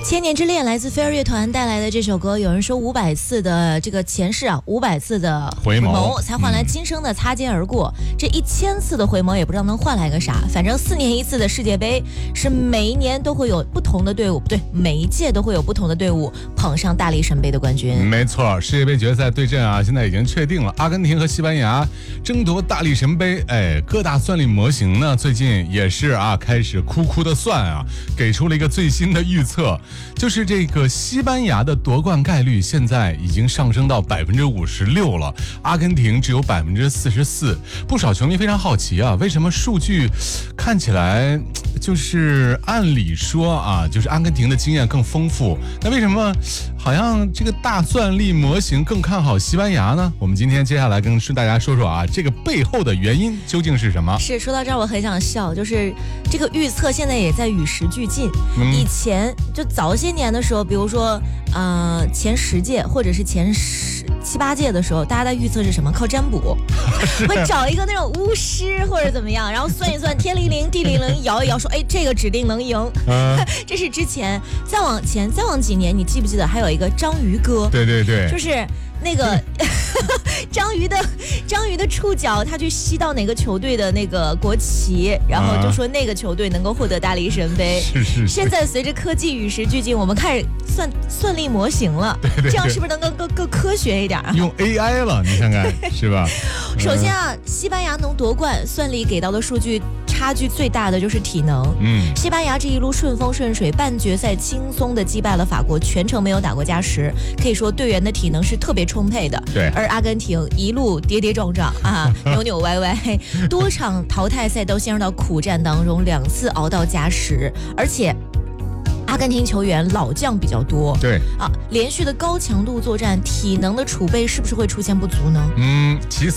千年之恋来自飞儿乐团带来的这首歌，有人说500次的这个前世啊，500次的回眸才换来今生的擦肩而过。这1000次的回眸也不知道能换来个啥。反正4年一次的世界杯是每一年都会有不同的队伍，不对，每一届都会有不同的队伍捧上大力神杯的冠军。 没错，世界杯决赛对阵啊，现在已经确定了，阿根廷和西班牙争夺大力神杯。各大算力模型呢，最近也是啊，开始哭哭的算啊，给出了一个最新的预测。就是这个西班牙的夺冠概率现在已经上升到56%了，阿根廷只有44%。不少球迷非常好奇啊，为什么数据看起来就是按理说啊，就是阿根廷的经验更丰富，那为什么好像这个大算力模型更看好西班牙呢？我们今天接下来跟大家说说啊，这个背后的原因究竟是什么？ 是说到这儿我很想笑，就是这个预测现在也在与时俱进。以前就早些年的时候，比如说前10届或者是前7、8届的时候，大家的预测是什么？靠占卜，会找一个那种巫师或者怎么样，然后算一算天灵灵地灵灵，摇一摇说，哎，这个指定能赢。这是之前。再往前，再往几年，你记不记得还有一个章鱼哥？ 对对对， 就是那个章鱼的触角，他去吸到哪个球队的那个国旗，然后就说那个球队能够获得大力神杯。 是。 现在随着科技与时俱进，我们开始算力模型了， 对， 这样是不是能更科学一点啊？ 用 AI 了，你看看是吧？ 首先啊，西班牙能夺冠，算力给到的数据差距最大的就是体能。西班牙这一路顺风顺水，半决赛轻松的击败了法国，全程没有打过加时，可以说队员的体能是特别充沛的。 对， 而阿根廷一路跌跌撞撞啊，扭扭歪歪，多场淘汰赛都陷入到苦战当中，2次熬到加时，而且阿根廷球员老将比较多， 对啊，连续的高强度作战，体能的储备是不是会出现不足呢？ 其